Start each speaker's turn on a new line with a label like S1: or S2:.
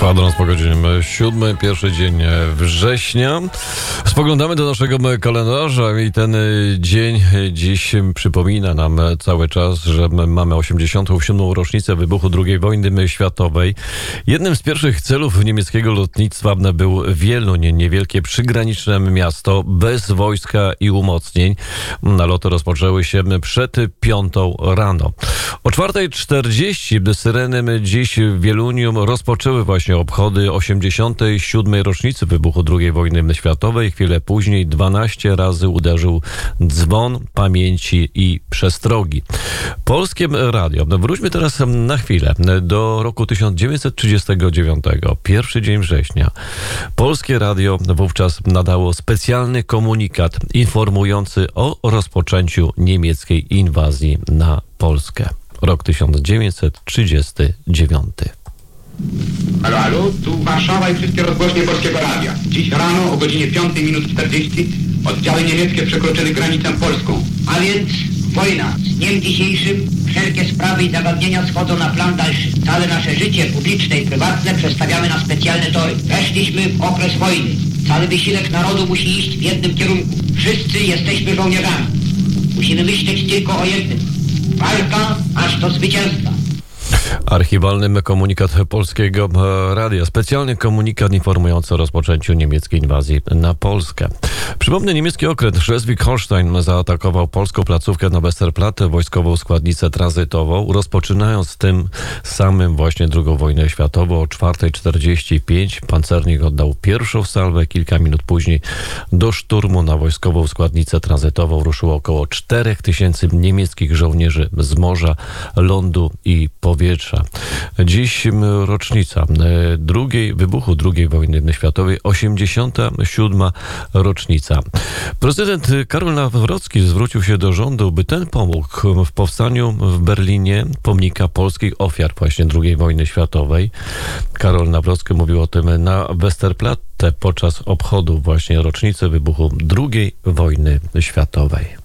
S1: Kwadrans po godzinie 7, pierwszy dzień września. Spoglądamy do naszego kalendarza i ten dzień dziś przypomina nam cały czas, że mamy 87. rocznicę wybuchu II wojny światowej. Jednym z pierwszych celów niemieckiego lotnictwa był Wieluń, niewielkie przygraniczne miasto bez wojska i umocnień. Naloty rozpoczęły się przed 5 rano. O 4:40 syreny dziś w Wieluniu rozpoczęły właśnie obchody 87. rocznicy wybuchu II wojny światowej. Chwilę później 12 razy uderzył dzwon pamięci i przestrogi. Polskie radio. Wróćmy teraz na chwilę do roku 1939, pierwszy dzień września. Polskie radio wówczas nadało specjalny komunikat informujący o rozpoczęciu niemieckiej inwazji na Polskę. Rok 1939.
S2: Halo, halo, tu Warszawa i wszystkie rozgłośnie Polskiego Radia. Dziś rano o godzinie 5:40 oddziały niemieckie przekroczyły granicę polską.
S3: A więc wojna. Z dniem dzisiejszym wszelkie sprawy i zagadnienia schodzą na plan dalszy. Całe nasze życie publiczne i prywatne przestawiamy na specjalne tory. Weszliśmy w okres wojny. Cały wysiłek narodu musi iść w jednym kierunku. Wszyscy jesteśmy żołnierzami. Musimy myśleć tylko o jednym. Walka aż do zwycięstwa.
S1: Archiwalny komunikat Polskiego Radia. Specjalny komunikat informujący o rozpoczęciu niemieckiej inwazji na Polskę. Przypomnę, niemiecki okręt Schleswig-Holstein zaatakował polską placówkę na Westerplatte, wojskową składnicę tranzytową, rozpoczynając tym samym właśnie II wojnę światową. O 4:45 pancernik oddał pierwszą salwę. Kilka minut później do szturmu na wojskową składnicę tranzytową ruszyło około 4000 niemieckich żołnierzy z morza, lądu i powietrza. Dziś rocznica wybuchu II wojny światowej, 87. rocznica. Prezydent Karol Nawrocki zwrócił się do rządu, by ten pomógł w powstaniu w Berlinie pomnika polskich ofiar właśnie II wojny światowej. Karol Nawrocki mówił o tym na Westerplatte podczas obchodów właśnie rocznicy wybuchu II wojny światowej.